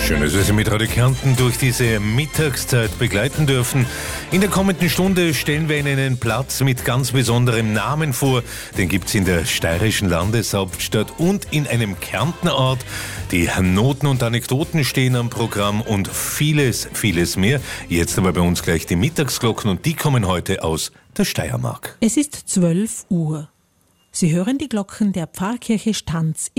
Schön, dass wir Sie mit Radio Kärnten durch diese Mittagszeit begleiten dürfen. In der kommenden Stunde stellen wir Ihnen einen Platz mit ganz besonderem Namen vor. Den gibt es in der steirischen Landeshauptstadt und in einem Kärntner Ort. Die Noten und Anekdoten stehen am Programm und vieles, vieles mehr. Jetzt aber bei uns gleich die Mittagsglocken und die kommen heute aus der Steiermark. Es ist 12 Uhr. Sie hören die Glocken der Pfarrkirche Stanz